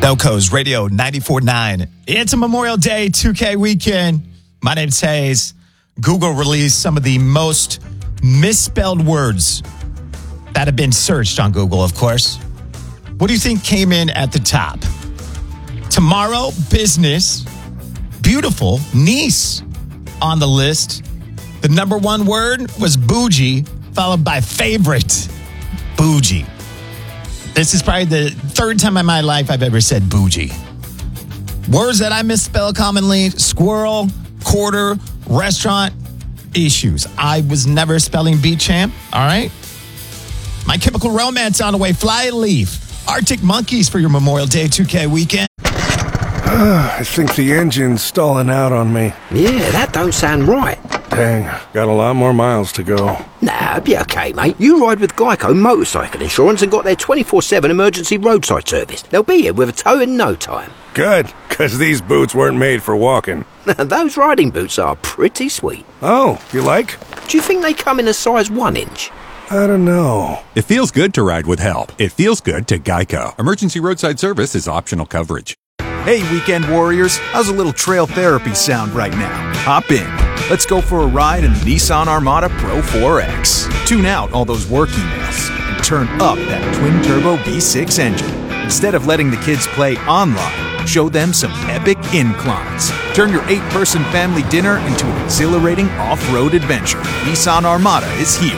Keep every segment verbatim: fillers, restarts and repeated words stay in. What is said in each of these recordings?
Delco's Radio ninety-four point nine. It's a Memorial Day two K weekend. My name's Hayes. Google released some of the most misspelled words that have been searched on Google, of course. What do you think came in at the top? Tomorrow, business, beautiful, niece on the list. The number one word was bougie, followed by favorite, bougie. This is probably the third time in my life I've ever said bougie. Words that I misspell commonly: squirrel, quarter, restaurant, issues. I was never spelling bee champ, all right? My Chemical Romance on the way, Fly Leaf, Arctic Monkeys for your Memorial Day two K weekend. I think the engine's stalling out on me. Yeah, that don't sound right. Dang, got a lot more miles to go. Nah, be okay, mate. You ride with Geico Motorcycle Insurance and got their twenty-four seven emergency roadside service. They'll be here with a tow in no time. Good, because these boots weren't made for walking. Those riding boots are pretty sweet. Oh, you like? Do you think they come in a size one inch? I don't know. It feels good to ride with help. It feels good to Geico. Emergency roadside service is optional coverage. Hey, weekend warriors, how's a little trail therapy sound right now? Hop in. Let's go for a ride in the Nissan Armada Pro four X. Tune out all those work emails and turn up that twin-turbo V six engine. Instead of letting the kids play online, show them some epic inclines. Turn your eight-person family dinner into an exhilarating off-road adventure. Nissan Armada is here.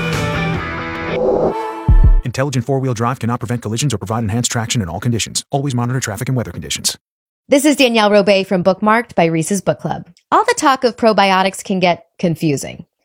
Intelligent four-wheel drive cannot prevent collisions or provide enhanced traction in all conditions. Always monitor traffic and weather conditions. This is Danielle Robay from Bookmarked by Reese's Book Club. All the talk of probiotics can get confusing.